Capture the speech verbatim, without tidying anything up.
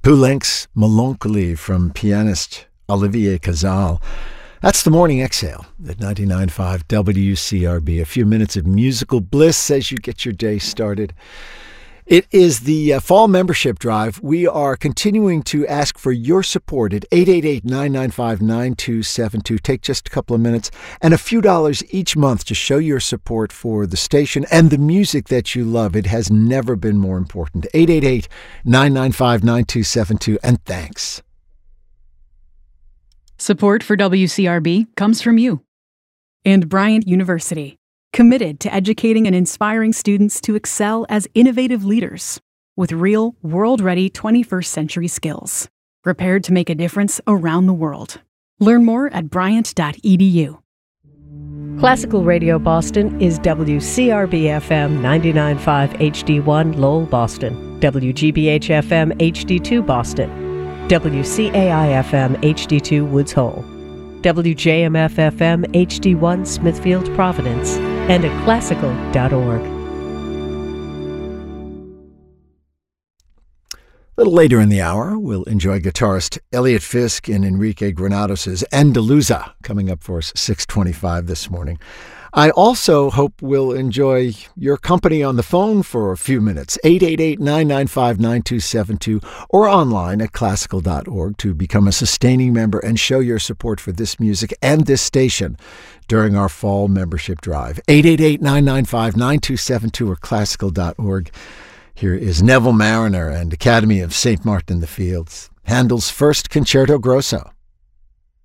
Poulenc's Melancholy from pianist Olivier Cazal. That's the Morning Exhale at ninety-nine point five W C R B. A few minutes of musical bliss as you get your day started. It is the uh, fall membership drive. We are continuing to ask for your support at eight eight eight, nine nine five, nine two seven two. Take just a couple of minutes and a few dollars each month to show your support for the station and the music that you love. It has never been more important. eight eight eight, nine nine five, nine two seven two. And thanks. Support for W C R B comes from you and Bryant University, committed to educating and inspiring students to excel as innovative leaders with real, world-ready twenty-first century skills, prepared to make a difference around the world. Learn more at bryant dot e d u. Classical Radio Boston is W C R B F M ninety-nine point five H D one Lowell, Boston, W G B H F M H D two Boston, W C A I F M H D two Woods Hole, W J M F F M H D one Smithfield, Providence, and at classical dot org. A little later in the hour, we'll enjoy guitarist Elliot Fisk and Enrique Granados' Andaluza coming up for us six twenty-five this morning. I also hope we'll enjoy your company on the phone for a few minutes, eight eight eight, nine nine five, nine two seven two, or online at classical dot org to become a sustaining member and show your support for this music and this station during our fall membership drive. eight eight eight, nine nine five, nine two seven two or classical dot org. Here is Neville Marriner and Academy of Saint Martin in the Fields, Handel's first Concerto Grosso.